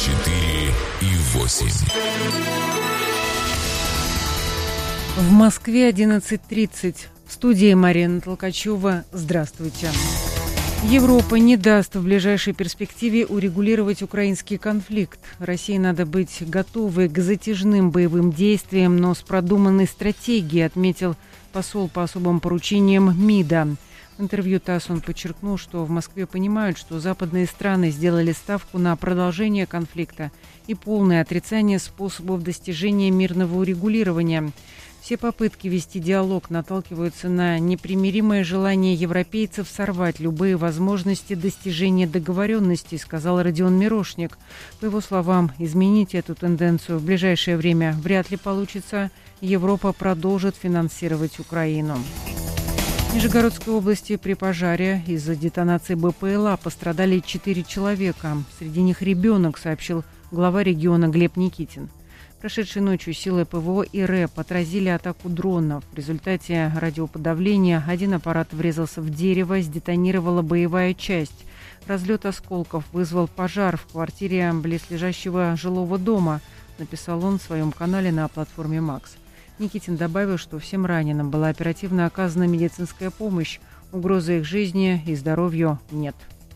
4 и 8. В Москве 11:30. В студии Марина Толкачева. Здравствуйте. Европа не даст в ближайшей перспективе урегулировать украинский конфликт. России надо быть готовой к затяжным боевым действиям, но с продуманной стратегией, отметил посол по особым поручениям МИДа. В интервью ТАСС он подчеркнул, что в Москве понимают, что западные страны сделали ставку на продолжение конфликта и полное отрицание способов достижения мирного урегулирования. Все попытки вести диалог наталкиваются на непримиримое желание европейцев сорвать любые возможности достижения договоренности, сказал Родион Мирошник. По его словам, изменить эту тенденцию в ближайшее время вряд ли получится. Европа продолжит финансировать Украину. В Нижегородской области при пожаре из-за детонации БПЛА пострадали 4 человека. Среди них ребенок, сообщил глава региона Глеб Никитин. Прошедшей ночью силы ПВО и РЭП отразили атаку дронов. В результате радиоподавления один аппарат врезался в дерево, сдетонировала боевая часть. Разлет осколков вызвал пожар в квартире близлежащего жилого дома, написал он в своем канале на платформе «Макс». Никитин добавил, что всем раненым была оперативно оказана медицинская помощь. Угрозы их жизни и здоровью нет.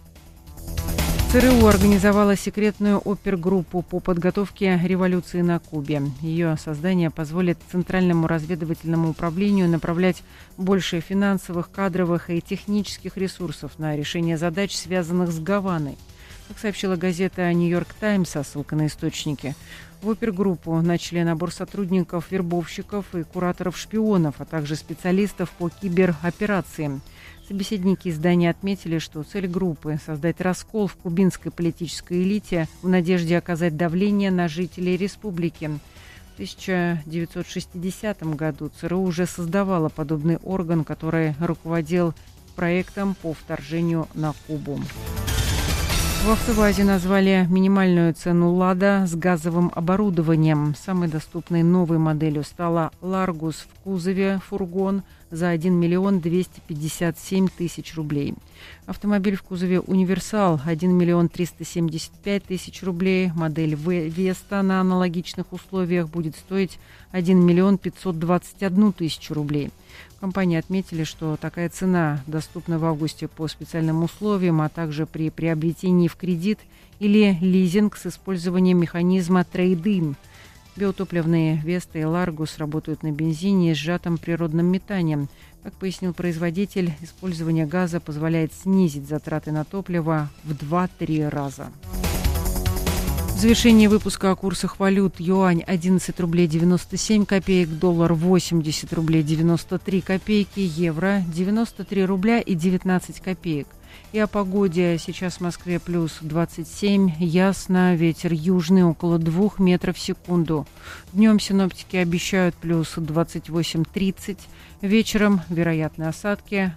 ЦРУ организовала секретную опергруппу по подготовке революции на Кубе. Ее создание позволит Центральному разведывательному управлению направлять больше финансовых, кадровых и технических ресурсов на решение задач, связанных с Гаваной. Как сообщила газета «Нью-Йорк Таймс», ссылка на источники, в опергруппу начали набор сотрудников, вербовщиков и кураторов-шпионов, а также специалистов по кибероперациям. Собеседники издания отметили, что цель группы – создать раскол в кубинской политической элите в надежде оказать давление на жителей республики. В 1960 году ЦРУ уже создавала подобный орган, который руководил проектом по вторжению на Кубу. В АвтоВАЗе назвали минимальную цену «Лада» с газовым оборудованием. Самой доступной новой моделью стала «Ларгус» в кузове фургон за 1 миллион 257 тысяч рублей. Автомобиль в кузове «Универсал» 1 миллион 375 тысяч рублей. Модель «Веста» на аналогичных условиях будет стоить 1 миллион 521 тысячу рублей. В компании отметили, что такая цена доступна в августе по специальным условиям, а также при приобретении в кредит или лизинг с использованием механизма трейд-ин. Биотопливные «Веста» и «Ларгус» работают на бензине с сжатым природным метанием. Как пояснил производитель, использование газа позволяет снизить затраты на топливо в 2-3 раза. В завершении выпуска о курсах валют: юань 11 рублей 97 копеек, доллар 80 рублей 93 копейки, евро 93 рубля и 19 копеек. И о погоде. Сейчас в Москве плюс 27, ясно, ветер южный около 2 метров в секунду. Днем синоптики обещают плюс 28-30, вечером вероятны осадки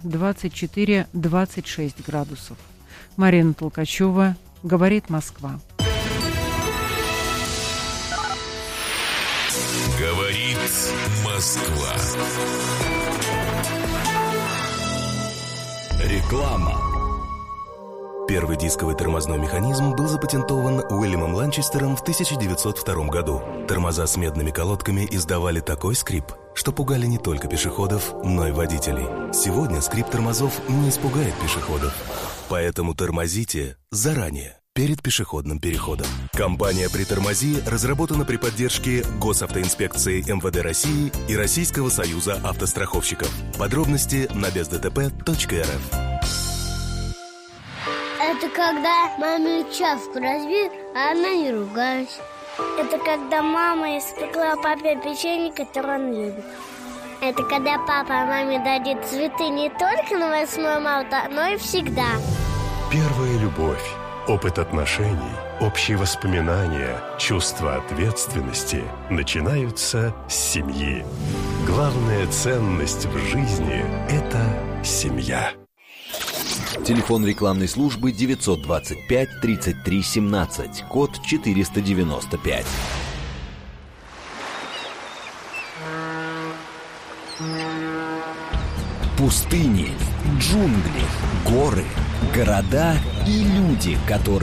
24-26 градусов. Марина Толкачева, говорит Москва. Говорит Москва. Реклама. Первый дисковый тормозной механизм был запатентован Уильямом Ланчестером в 1902 году. Тормоза с медными колодками издавали такой скрип, что пугали не только пешеходов, но и водителей. Сегодня скрип тормозов не испугает пешеходов. Поэтому тормозите заранее, перед пешеходным переходом. Компания «Притормози» разработана при поддержке Госавтоинспекции МВД России и Российского союза автостраховщиков. Подробности на бездтп.рф. Это когда маме чашку разбил, а она не ругалась. Это когда мама испекла папе печенье, которое он любит. Это когда папа маме дарит цветы не только на 8 марта, но и всегда. Первая любовь, опыт отношений, общие воспоминания, чувство ответственности начинаются с семьи. Главная ценность в жизни – это семья. Телефон рекламной службы 925 33 17, код 495. Пустыни, джунгли, горы, города и люди, которые